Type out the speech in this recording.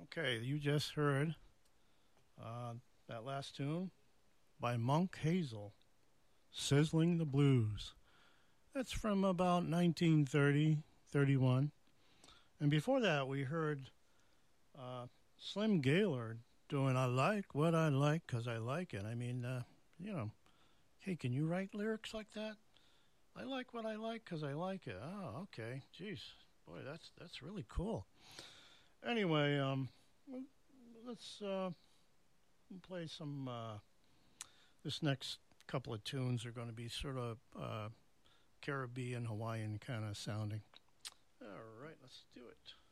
Okay, you just heard that last tune by Monk Hazel, Sizzling the Blues. That's from about 1930, 31. And before that, we heard Slim Gaylord doing I Like What I Like 'Cause I Like It. I mean, you know, hey, can you write lyrics like that? I like what I like 'cause I like it. Oh, okay. Jeez. Boy, that's really cool. Anyway, let's play some. This next couple of tunes are going to be sort of Caribbean, Hawaiian kind of sounding. All right, let's do it.